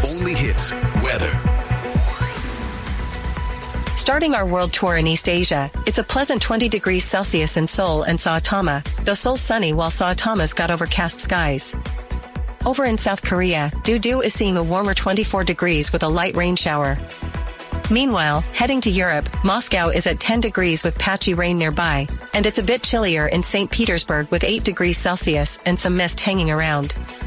only hits weather. Starting our world tour in East Asia, it's a pleasant 20 degrees Celsius in Seoul and Saotama, though Seoul's sunny while Saotama's got overcast skies. Over in South Korea, Dudu is seeing a warmer 24 degrees with a light rain shower. Meanwhile, heading to Europe, Moscow is at 10 degrees with patchy rain nearby, and it's a bit chillier in St. Petersburg with 8 degrees Celsius and some mist hanging around.